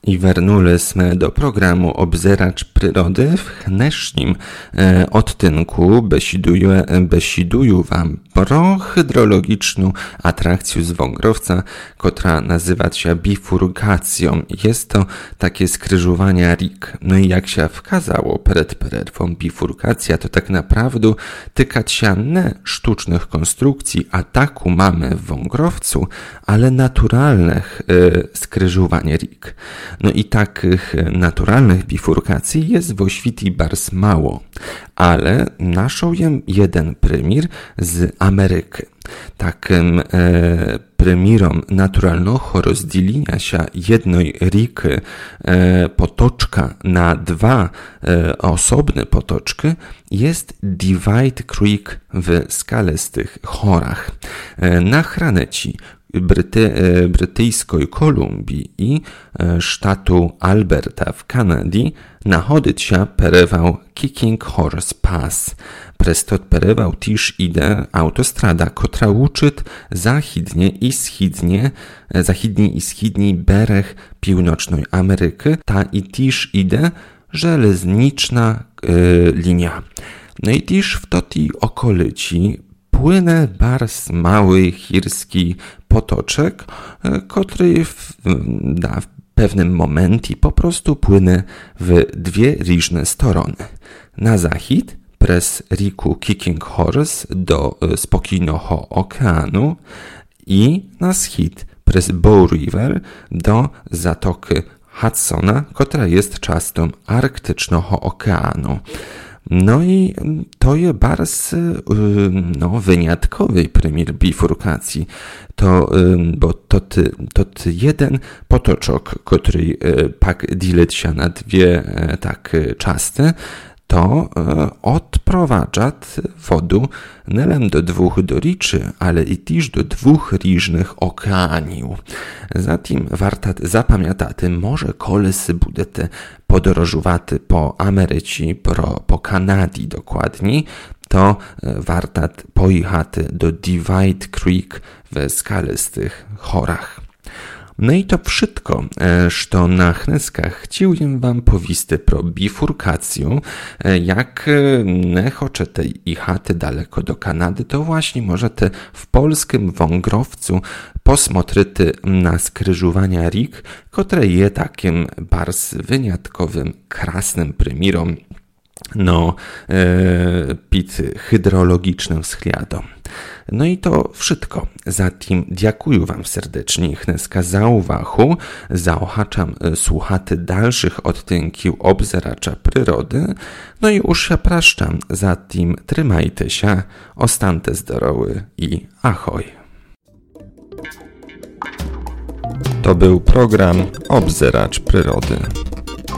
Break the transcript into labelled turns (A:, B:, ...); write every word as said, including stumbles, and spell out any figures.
A: I wernulesmy do programu Obzeracz Przyrody. W dnešním e, odtynku besiduję, besiduję wam pro hydrologiczną atrakcję z Wągrowca, która nazywa się bifurkacją. Jest to takie skrzyżowanie rik. No i jak się wkazało przed przerwą, bifurkacja to tak naprawdę tykać się nie sztucznych konstrukcji, a taku mamy w Wągrowcu, ale naturalnych e, skrzyżowań rik. No i takich naturalnych bifurkacji jest w oświti bars mało, ale naszą jem jeden prymir z Ameryki. Takim e, prymirom naturalnego rozdzielenia się jednej riki e, potoczka na dwa e, osobne potoczki jest Divide Creek w skalistych chorach. E, na Hraneci Bryty, brytyjskiej Kolumbii i sztatu Alberta w Kanadzie nachodzić się perywał Kicking Horse Pass. Prestot perywał też ide autostrada, która łuczyć zachidnie i schidnie, zachidnie i schidni bereg północnej Ameryki, ta i też ide żelezniczna y, linia. No i też w tej okolicy płynę bardzo mały chirski potoczek, który w, da, w pewnym momencie po prostu płynę w dwie różne strony. Na zachód przez riku Kicking Horse do spokojnego oceanu i na wschód przez Bow River do zatoki Hudsona, która jest często arktycznego oceanu. No i to jest bardzo no, wyjątkowy prymier bifurkacji, to, bo to, to jeden potoczok, który pak dzieli się na dwie tak częste, to odprowadza wodę nie do dwóch doriczy, ale i też do dwóch różnych oceanów. Zatem warto zapamiętać, może kolesy budete podróżowaty po Ameryce, po, po Kanadzie dokładniej, to warto pojechać do Divide Creek w skalistych chorach. No i to wszystko, co na hneskach chciałem wam powisty pro bifurkację. Jak nie chcecie jechać daleko do Kanady, to właśnie możecie w polskim Wągrowcu posmotryty na skrzyżowania rik, które jest takim bardzo wyjątkowym, krasnym prymirom, no, e, pід hydrologicznym względem. No i to wszystko. Zatem dziękuję wam serdecznie dneska za uwagę. Zaochaczam słuchaty dalszych odtynków Obzeracza Przyrody. No i już się praszczam. Zatem trzymajcie się, ostańcie zdrowy i ahoj. To był program Obzeracz Przyrody.